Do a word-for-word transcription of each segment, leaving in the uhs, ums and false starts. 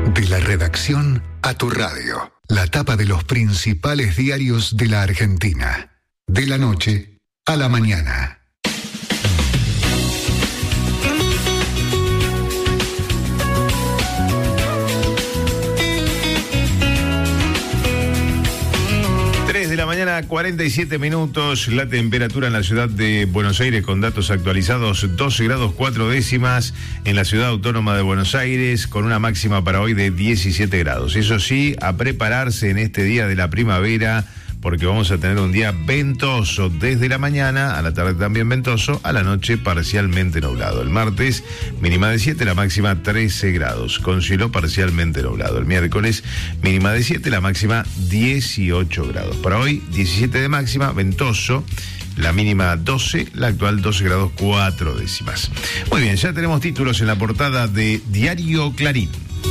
De la redacción a tu radio. La tapa de los principales diarios de la Argentina. De la noche a la mañana. tres de la mañana, cuarenta y siete minutos. La temperatura en la ciudad de Buenos Aires con datos actualizados, doce grados cuatro décimas en la ciudad autónoma de Buenos Aires, con una máxima para hoy de diecisiete grados. Eso sí, a prepararse en este día de la primavera, porque vamos a tener un día ventoso desde la mañana, a la tarde también ventoso, a la noche parcialmente nublado. El martes, mínima de siete, la máxima trece grados, con cielo parcialmente nublado. El miércoles, mínima de siete, la máxima dieciocho grados. Para hoy, diecisiete de máxima, ventoso, la mínima doce, la actual doce grados cuatro décimas. Muy bien, ya tenemos títulos en la portada de Diario Clarín.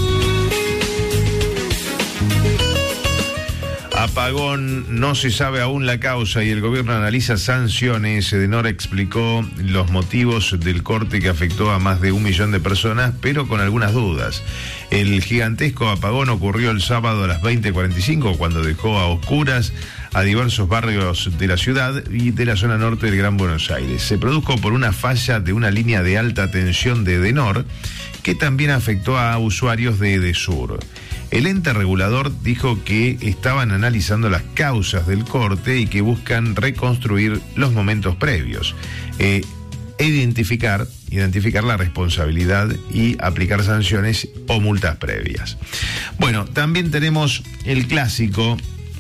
Apagón, no se sabe aún la causa y el gobierno analiza sanciones. Edenor explicó los motivos del corte que afectó a más de un millón de personas, pero con algunas dudas. El gigantesco apagón ocurrió el sábado a las veinte cuarenta y cinco, cuando dejó a oscuras a diversos barrios de la ciudad y de la zona norte del Gran Buenos Aires. Se produjo por una falla de una línea de alta tensión de Edenor, que también afectó a usuarios de Edesur. El ente regulador dijo que estaban analizando las causas del corte y que buscan reconstruir los momentos previos, eh, identificar, identificar la responsabilidad y aplicar sanciones o multas previas. Bueno, también tenemos el clásico,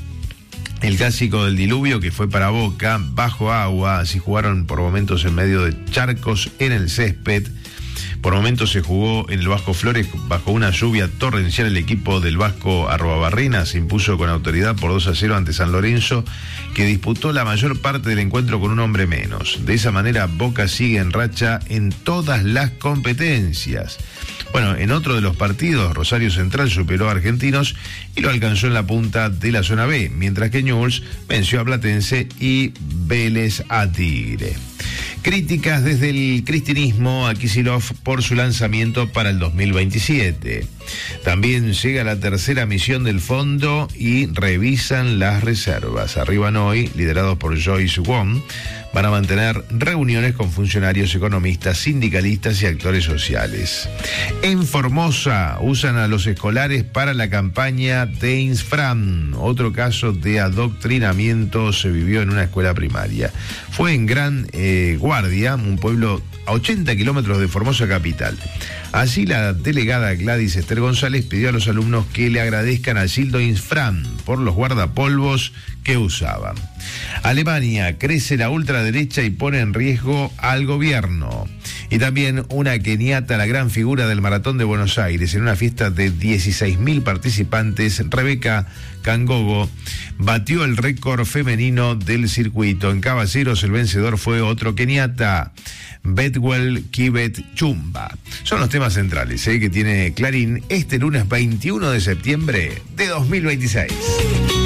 el clásico del diluvio, que fue para Boca, bajo agua, así jugaron por momentos en medio de charcos en el césped. Por momentos se jugó en el Vasco Flores bajo una lluvia torrencial. El equipo del Vasco Arruabarrena se impuso con autoridad por dos a cero ante San Lorenzo, que disputó la mayor parte del encuentro con un hombre menos. De esa manera, Boca sigue en racha en todas las competencias. Bueno, en otro de los partidos, Rosario Central superó a Argentinos y lo alcanzó en la punta de la zona B, mientras que Newell's venció a Platense y Vélez a Tigre. Críticas desde el cristianismo a Kicillof por su lanzamiento para el dos mil veintisiete. También llega la tercera misión del fondo y revisan las reservas. Arriban hoy, liderados por Joyce Wong, van a mantener reuniones con funcionarios, economistas, sindicalistas y actores sociales. En Formosa usan a los escolares para la campaña Teens Fram. Otro caso de adoctrinamiento se vivió en una escuela primaria. Fue en Gran eh, Guardia, un pueblo a ochenta kilómetros de Formosa capital. Así la delegada Gladys Esther González pidió a los alumnos que le agradezcan a Gildo Infram por los guardapolvos que usaban. Alemania crece la ultraderecha y pone en riesgo al gobierno. Y también una keniata, la gran figura del Maratón de Buenos Aires, en una fiesta de dieciséis mil participantes, Rebeca Kangogo batió el récord femenino del circuito. En caballeros, el vencedor fue otro keniata, Betwell Kibet Chumba. Son los temas centrales ¿eh? que tiene Clarín este lunes veintiuno de septiembre de dos mil veintiséis.